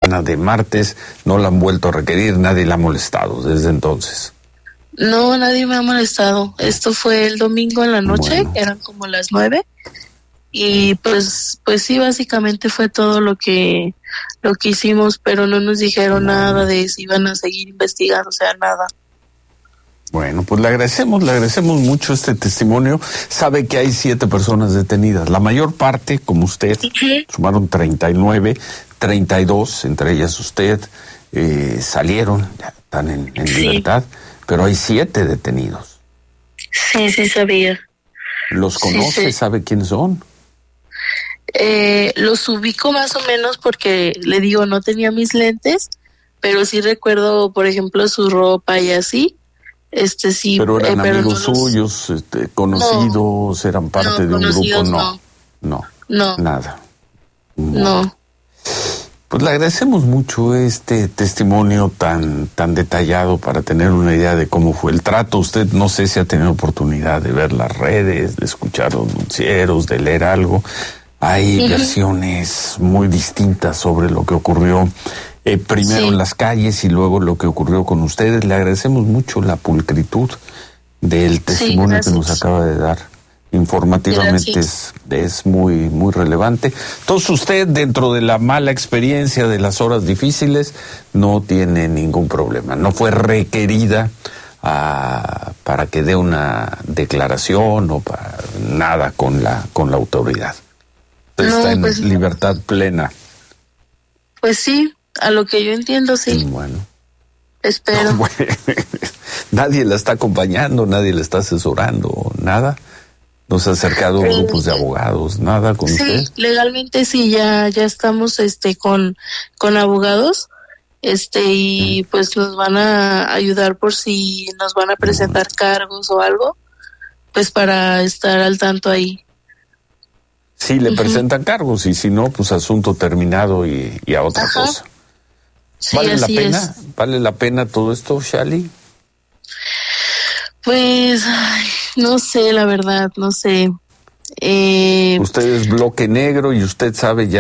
mañana de martes, no la han vuelto a requerir, nadie la ha molestado desde entonces. No, nadie me ha molestado. Esto fue el domingo en la noche, bueno. Eran como las 9. Y pues sí, básicamente fue todo lo que hicimos, pero no nos dijeron nada de si iban a seguir investigando, o sea, nada. Bueno, pues le agradecemos mucho este testimonio. Sabe que hay 7 personas detenidas. La mayor parte, como usted, sumaron 39, 32, entre ellas usted, salieron, ya están en libertad, pero hay 7 detenidos. Sí, sabía. ¿Los conoce? Sí. ¿Sabe quiénes son? Los ubico más o menos porque, le digo, no tenía mis lentes, pero sí recuerdo, por ejemplo, su ropa y así. Sí. Pero eran amigos suyos, conocidos, eran parte de un grupo, no, nada. No. Pues le agradecemos mucho este testimonio tan detallado para tener una idea de cómo fue el trato. Usted no sé si ha tenido oportunidad de ver las redes, de escuchar los noticieros, de leer algo. Hay versiones muy distintas sobre lo que ocurrió primero en las calles y luego lo que ocurrió con ustedes. Le agradecemos mucho la pulcritud del testimonio que nos acaba de dar. Informativamente es muy muy relevante. Entonces usted, dentro de la mala experiencia de las horas difíciles, no tiene ningún problema. No fue requerida para que dé una declaración o para nada con la autoridad. Está en libertad plena. Pues sí, a lo que yo entiendo, sí. Bueno. Espero. Bueno, nadie la está acompañando, nadie la está asesorando, nada. ¿No se ha acercado grupos de abogados, nada con usted? Sí, legalmente sí, ya estamos con abogados, y pues nos van a ayudar por si nos van a presentar cargos o algo, pues para estar al tanto ahí. Sí, le presentan cargos y si no, pues asunto terminado y a otra cosa. Sí, ¿Vale la pena? Es. ¿Vale la pena todo esto, Shali? Pues, no sé, la verdad, no sé. Usted es bloque negro y usted sabe ya